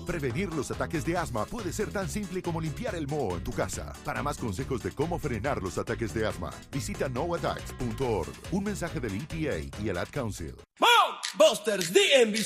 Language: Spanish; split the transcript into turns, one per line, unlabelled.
Prevenir los ataques de asma puede ser tan simple como limpiar el moho en tu casa. Para más consejos de cómo frenar los ataques de asma, visita noattacks.org. Un mensaje del EPA y el Ad Council.
Busters DMV